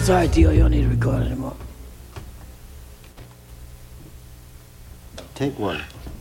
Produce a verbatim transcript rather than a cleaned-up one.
That's all right, Dio. You don't need to record anymore. Take one.